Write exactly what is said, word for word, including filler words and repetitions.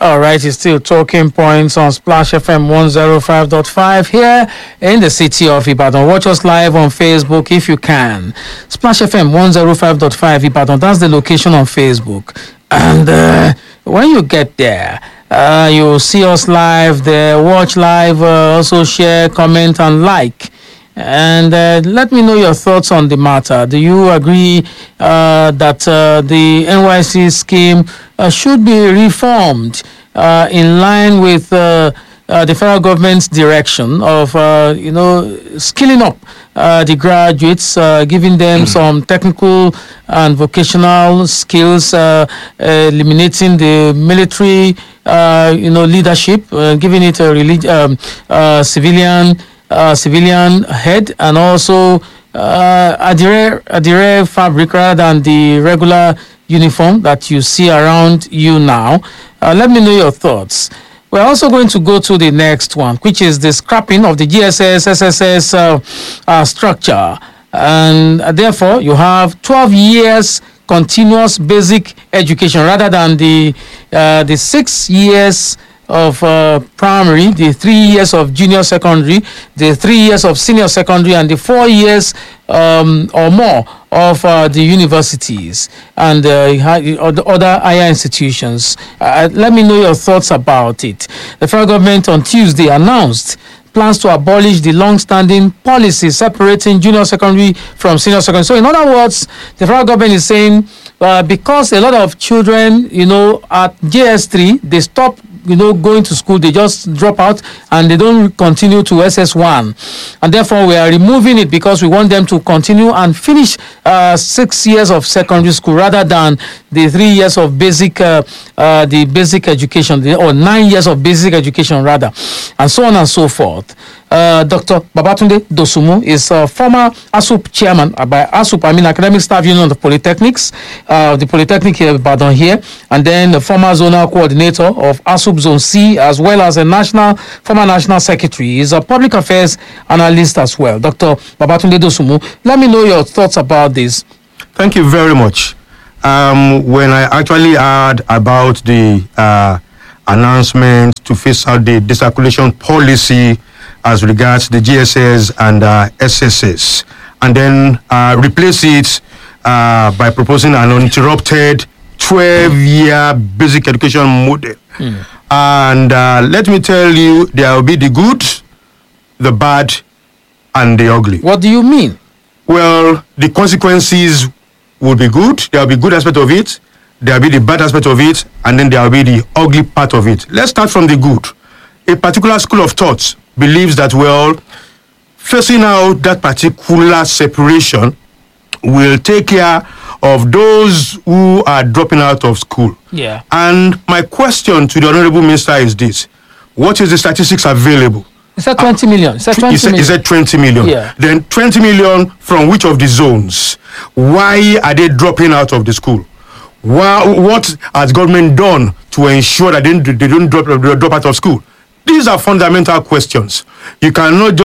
All right, it's still talking points on Splash F M one oh five point five here in the city of Ibadan. Watch us live on Facebook if you can. Splash F M one oh five point five Ibadan, that's the location on Facebook. And uh, when you get there, uh, you'll see us live there, watch live, uh, also share, comment, and like. And uh, let me know your thoughts on the matter. Do you agree uh, that uh, the N Y C scheme uh, should be reformed uh, in line with uh, uh, the federal government's direction of, uh, you know, skilling up uh, the graduates, uh, giving them some technical and vocational skills, uh, eliminating the military, uh, you know, leadership, uh, giving it a relig- um, uh, civilian. Uh, civilian head, and also uh, adire, adire fabric rather than the regular uniform that you see around you now. Uh, let me know your thoughts. We're also going to go to the next one, which is the scrapping of the G S S, S S S uh, uh, structure. And uh, therefore, you have twelve years continuous basic education rather than the, uh, the six years of uh, primary, the three years of junior secondary, the three years of senior secondary, and the four years um, or more of uh, the universities and uh, other higher institutions. Uh, let me know your thoughts about it. The federal government on Tuesday announced plans to abolish the long-standing policy separating junior secondary from senior secondary. So in other words, the federal government is saying uh, because a lot of children, you know, at J S three, they stop you know, going to school, they just drop out and they don't continue to S S one. And therefore, we are removing it because we want them to continue and finish uh, six years of secondary school rather than the three years of basic, uh, uh, the basic education, the, or nine years of basic education rather, and so on and so forth. Uh, Doctor Babatunde Dosunmu is a former ASUP chairman uh, by ASUP, I mean Academic Staff Union of Polytechnics, uh, the Polytechnic here, Ibadan here, and then the former zonal coordinator of ASUP Zone C, as well as a national, former national secretary. He's a public affairs analyst as well. Doctor Babatunde Dosunmu, let me know your thoughts about this. Thank you very much. Um, when I actually heard about the uh, announcement to phase out the discirculation policy as regards the G S S and uh, S S S, and then uh, replace it uh, by proposing an uninterrupted twelve-year basic education model. Mm. And uh, let me tell you, there will be the good, the bad, and the ugly. What do you mean? Well, the consequences will be good. There will be good aspect of it. There will be the bad aspect of it, and then there will be the ugly part of it. Let's start from the good. A particular school of thought believes that, well, facing out that particular separation will take care of those who are dropping out of school. Yeah. And my question to the Honorable Minister is this: what is the statistics available? Is that twenty million? Is that twenty is, it, million? is it twenty million? Yeah. Then twenty million from which of the zones? Why are they dropping out of the school? Why, what has government done to ensure that they, they don't drop, drop out of school? These are fundamental questions. You cannot just